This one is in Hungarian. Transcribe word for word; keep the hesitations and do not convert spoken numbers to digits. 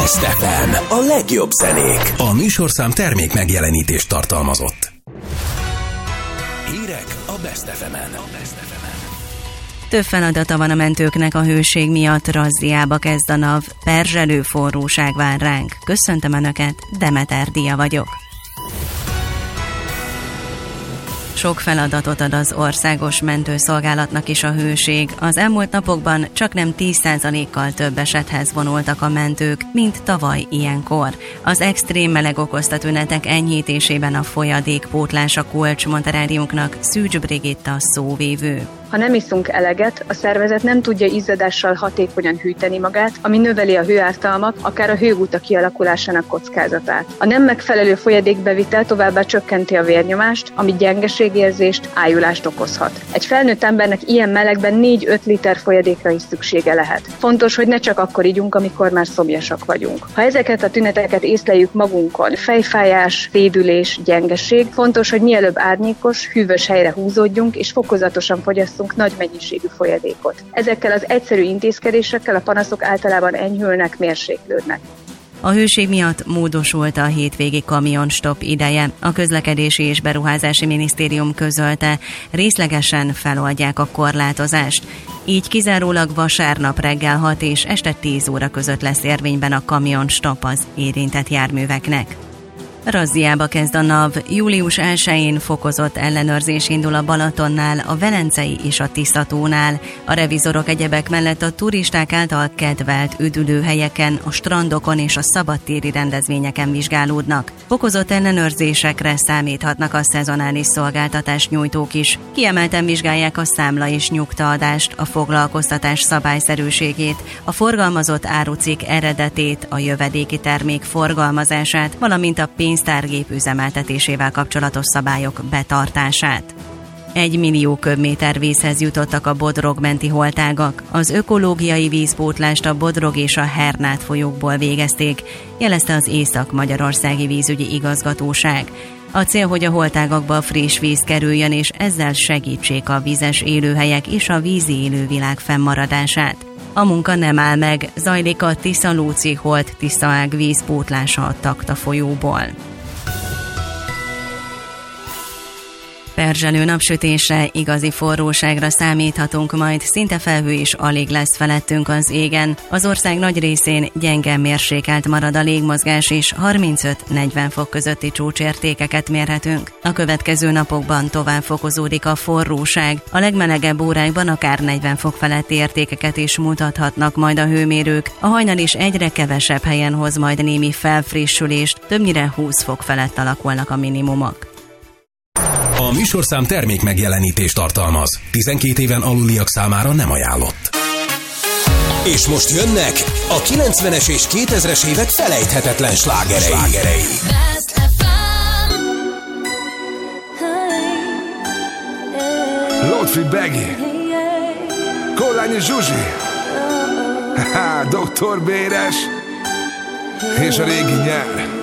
Best ef em, a legjobb zenék. A műsorszám termék megjelenítést tartalmazott. Hírek a Best ef emen. Több feladata van a mentőknek a hőség miatt, razziába kezd a NAV, perzselő forróság vár ránk. Köszöntöm Önöket, Demeter Dia vagyok. Sok feladatot ad az országos mentőszolgálatnak is a hőség. Az elmúlt napokban csaknem tíz százalékkal több esethez vonultak a mentők, mint tavaly ilyenkor. Az extrém meleg okozta tünetek enyhítésében a folyadékpótlás a kulcs, mondta rádiónknak Szűcs Brigitta szóvívő. Ha nem iszunk eleget, a szervezet nem tudja izzadással hatékonyan hűteni magát, ami növeli a hőártalmat, akár a hőguta kialakulásának kockázatát. A nem megfelelő folyadékbevitel továbbá csökkenti a vérnyomást, ami gyengeségérzést, ájulást okozhat. Egy felnőtt embernek ilyen melegben négy-öt liter folyadékra is szüksége lehet. Fontos, hogy ne csak akkor igyunk, amikor már szomjasak vagyunk. Ha ezeket a tüneteket észleljük magunkon, fejfájás, rédülés, gyengeség, fontos, hogy mielőbb árnyékos, hűvös helyre húzódjunk és fokozatosan fogyasszunk nagy mennyiségű folyadékot. Ezekkel az egyszerű intézkedésekkel a panaszok általában enyhülnek, mérséklődnek. A hőség miatt módosult a hétvégi kamionstop ideje. A Közlekedési és Beruházási Minisztérium közölte, részlegesen feloldják a korlátozást. Így kizárólag vasárnap reggel hat és este tíz óra között lesz érvényben a kamionstop az érintett járműveknek. Razziába kezd a NAV. július elsején fokozott ellenőrzés indul a Balatonnál, a Velencei és a Tiszatónál. A revizorok egyebek mellett a turisták által kedvelt üdülőhelyeken, a strandokon és a szabadtéri rendezvényeken vizsgálódnak. Fokozott ellenőrzésekre számíthatnak a szezonális szolgáltatás nyújtók is. Kiemelten vizsgálják a számla és nyugtaadást, a foglalkoztatás szabályszerűségét, a forgalmazott árucikk eredetét, a jövedéki termék forgalmazását, valamint a pénztárgép üzemeltetésével kapcsolatos szabályok betartását. Egy millió köbméter vízhez jutottak a Bodrog-menti holtágak. Az ökológiai vízpótlást a Bodrog és a Hernát folyókból végezték, jelezte az Észak-Magyarországi Vízügyi Igazgatóság. A cél, hogy a holtágakba friss víz kerüljön, és ezzel segítsék a vízes élőhelyek és a vízi élővilág fennmaradását. A munka nem áll meg, zajlik a Tisza-Lóci Holt-Tiszaág vízpótlása a Takta folyóból. Perzselő napsütésre, igazi forróságra számíthatunk majd, szinte felhő is alig lesz felettünk az égen. Az ország nagy részén gyenge mérsékelt marad a légmozgás, és harmincöt-negyven fok közötti csúcsértékeket mérhetünk. A következő napokban tovább fokozódik a forróság, a legmelegebb órákban akár negyven fok feletti értékeket is mutathatnak majd a hőmérők. A hajnal is egyre kevesebb helyen hoz majd némi felfrissülést, többnyire húsz fok felett alakulnak a minimumok. A műsorszám termék megjelenítést tartalmaz. tizenkét éven aluliak számára nem ajánlott. És most jönnek a kilencvenes és kétezres évek felejthetetlen slágerei. slágerei. Lotfi Begi, Kollányi Zsuzsi, doktor Béres és a régi nyár.